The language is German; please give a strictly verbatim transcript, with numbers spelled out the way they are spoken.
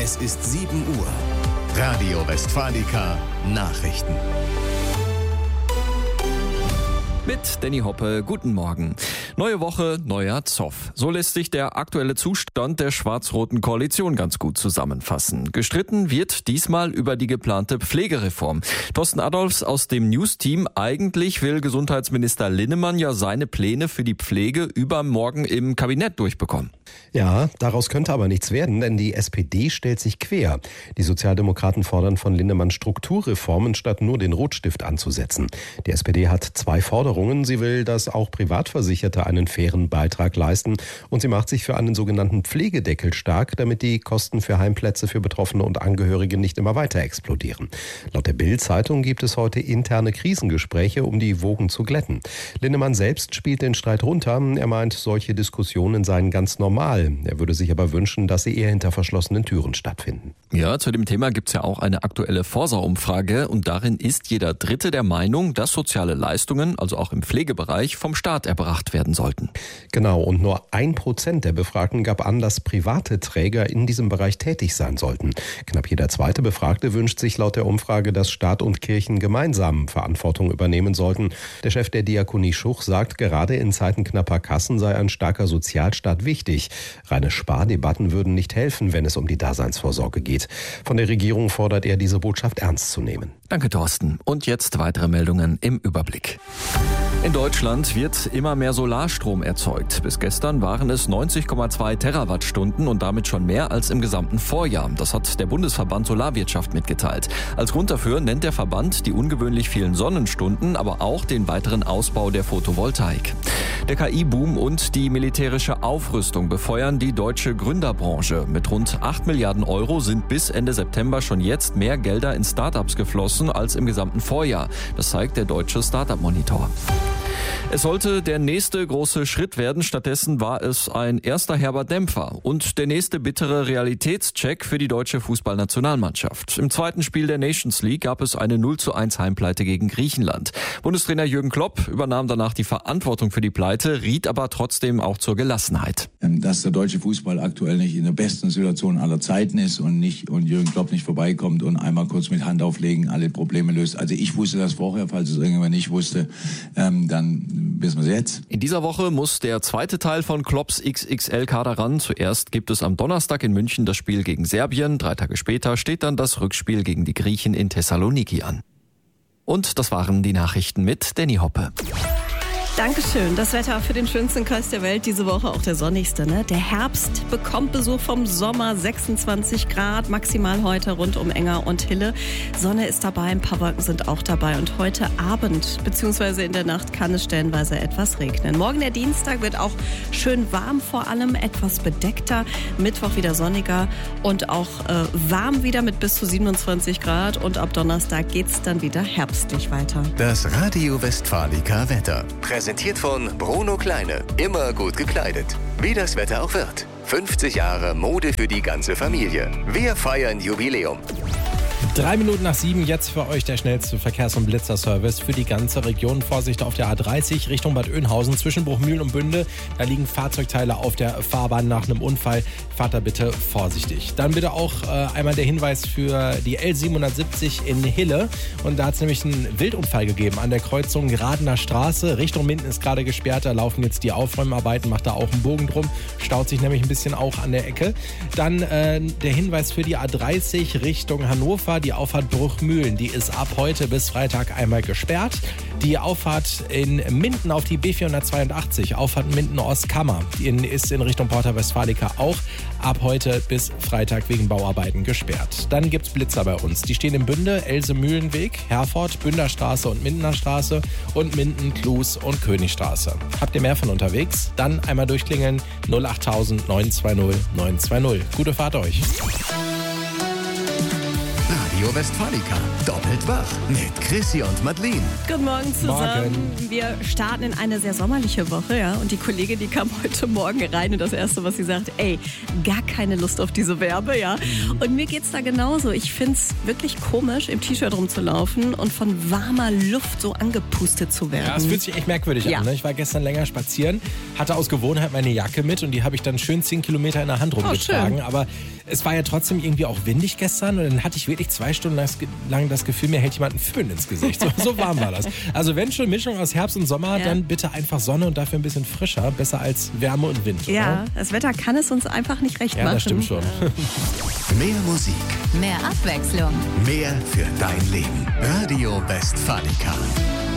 Es ist sieben Uhr. Radio Westfalica Nachrichten. Mit Danny Hoppe, guten Morgen. Neue Woche, neuer Zoff. So lässt sich der aktuelle Zustand der schwarz-roten Koalition ganz gut zusammenfassen. Gestritten wird diesmal über die geplante Pflegereform. Thorsten Adolphs aus dem News-Team. Eigentlich will Gesundheitsminister Linnemann ja seine Pläne für die Pflege übermorgen im Kabinett durchbekommen. Ja, daraus könnte aber nichts werden, denn die S P D stellt sich quer. Die Sozialdemokraten fordern von Linnemann Strukturreformen, statt nur den Rotstift anzusetzen. Die S P D hat zwei Forderungen. Sie will, dass auch Privatversicherte einen fairen Beitrag leisten. Und sie macht sich für einen sogenannten Pflegedeckel stark, damit die Kosten für Heimplätze für Betroffene und Angehörige nicht immer weiter explodieren. Laut der Bild-Zeitung gibt es heute interne Krisengespräche, um die Wogen zu glätten. Linnemann selbst spielt den Streit runter. Er meint, solche Diskussionen seien ganz normal. Er würde sich aber wünschen, dass sie eher hinter verschlossenen Türen stattfinden. Ja, zu dem Thema gibt es ja auch eine aktuelle Forsa-Umfrage und darin ist jeder Dritte der Meinung, dass soziale Leistungen, also auch im Pflegebereich, vom Staat erbracht werden sollten. Genau, und nur ein Prozent der Befragten gab an, dass private Träger in diesem Bereich tätig sein sollten. Knapp jeder zweite Befragte wünscht sich laut der Umfrage, dass Staat und Kirchen gemeinsam Verantwortung übernehmen sollten. Der Chef der Diakonie Schuch sagt, gerade in Zeiten knapper Kassen sei ein starker Sozialstaat wichtig. Reine Spardebatten würden nicht helfen, wenn es um die Daseinsvorsorge geht. Von der Regierung fordert er, diese Botschaft ernst zu nehmen. Danke, Thorsten. Und jetzt weitere Meldungen im Überblick. In Deutschland wird immer mehr Solarstrom erzeugt. Bis gestern waren es neunzig Komma zwei Terawattstunden und damit schon mehr als im gesamten Vorjahr. Das hat der Bundesverband Solarwirtschaft mitgeteilt. Als Grund dafür nennt der Verband die ungewöhnlich vielen Sonnenstunden, aber auch den weiteren Ausbau der Photovoltaik. Der K I-Boom und die militärische Aufrüstung befeuern die deutsche Gründerbranche. Mit rund acht Milliarden Euro sind bis Ende September schon jetzt mehr Gelder in Startups geflossen als im gesamten Vorjahr. Das zeigt der deutsche Startup-Monitor. Es sollte der nächste große Schritt werden, stattdessen war es ein erster herber Dämpfer und der nächste bittere Realitätscheck für die deutsche Fußballnationalmannschaft. Im zweiten Spiel der Nations League gab es eine null zu eins Heimpleite gegen Griechenland. Bundestrainer Jürgen Klopp übernahm danach die Verantwortung für die Pleite, riet aber trotzdem auch zur Gelassenheit. Dass der deutsche Fußball aktuell nicht in der besten Situation aller Zeiten ist und nicht und Jürgen Klopp nicht vorbeikommt und einmal kurz mit Hand auflegen alle Probleme löst. Also ich wusste das vorher, falls es irgendjemand nicht wusste, ähm, dann wissen wir es jetzt. In dieser Woche muss der zweite Teil von Klopps X X L-Kader ran. Zuerst gibt es am Donnerstag in München das Spiel gegen Serbien. Drei Tage später steht dann das Rückspiel gegen die Griechen in Thessaloniki an. Und das waren die Nachrichten mit Danny Hoppe. Dankeschön. Das Wetter für den schönsten Kreis der Welt diese Woche, auch der sonnigste. Ne? Der Herbst bekommt Besuch vom Sommer, sechsundzwanzig Grad, maximal heute rund um Enger und Hille. Sonne ist dabei, ein paar Wolken sind auch dabei. Und heute Abend bzw. in der Nacht kann es stellenweise etwas regnen. Morgen der Dienstag wird auch schön warm, vor allem etwas bedeckter. Mittwoch wieder sonniger und auch äh, warm wieder mit bis zu siebenundzwanzig Grad. Und ab Donnerstag geht es dann wieder herbstlich weiter. Das Radio Westfalica Wetter. Präsentiert von Bruno Kleine. Immer gut gekleidet. Wie das Wetter auch wird. fünfzig Jahre Mode für die ganze Familie. Wir feiern Jubiläum. Drei Minuten nach sieben, jetzt für euch der schnellste Verkehrs- und Blitzerservice für die ganze Region. Vorsicht auf der A dreißig Richtung Bad Oeynhausen zwischen Bruchmühlen und Bünde. Da liegen Fahrzeugteile auf der Fahrbahn nach einem Unfall. Fahrt da bitte vorsichtig. Dann bitte auch äh, einmal der Hinweis für die L siebenhundertsiebzig in Hille. Und da hat es nämlich einen Wildunfall gegeben an der Kreuzung Radener Straße. Richtung Minden ist gerade gesperrt. Da laufen jetzt die Aufräumarbeiten, macht da auch einen Bogen drum. Staut sich nämlich ein bisschen auch an der Ecke. Dann äh, der Hinweis für die A dreißig Richtung Hannover. Die Auffahrt Bruchmühlen, die ist ab heute bis Freitag einmal gesperrt. Die Auffahrt in Minden auf die B vierhundertzweiundachtzig, Auffahrt Minden-Ostkammer, die ist in Richtung Porta Westfalica auch ab heute bis Freitag wegen Bauarbeiten gesperrt. Dann gibt es Blitzer bei uns. Die stehen in Bünde, Else-Mühlenweg, Herford, Bünderstraße und Mindener Straße und Minden, Klus und Königstraße. Habt ihr mehr von unterwegs? Dann einmal durchklingeln null achttausend neun zwei null neun zwei null. Gute Fahrt euch. Radio Westfalica. Doppelt wach mit Chrissy und Madeleine. Guten Morgen zusammen. Morgen. Wir starten in eine sehr sommerliche Woche, ja. Und die Kollegin, die kam heute Morgen rein und das Erste, was sie sagt, ey, gar keine Lust auf diese Verbe, ja. Mhm. Und mir geht's da genauso. Ich find's wirklich komisch, im T-Shirt rumzulaufen und von warmer Luft so angepustet zu werden. Ja, es fühlt sich echt merkwürdig ja. an. Ne? Ich war gestern länger spazieren, hatte aus Gewohnheit meine Jacke mit und die habe ich dann schön zehn Kilometer in der Hand rumgetragen. Oh, aber es war ja trotzdem irgendwie auch windig gestern und dann hatte ich wirklich zwei Stunden lang das Gefühl, mir hält jemand einen Föhn ins Gesicht. So, so warm war das. Also wenn schon Mischung aus Herbst und Sommer, ja. dann bitte einfach Sonne und dafür ein bisschen frischer. Besser als Wärme und Wind. Ja, oder? Das Wetter kann es uns einfach nicht recht ja, machen. Ja, das stimmt schon. Mehr Musik. Mehr Abwechslung. Mehr für dein Leben. Radio Westfalica.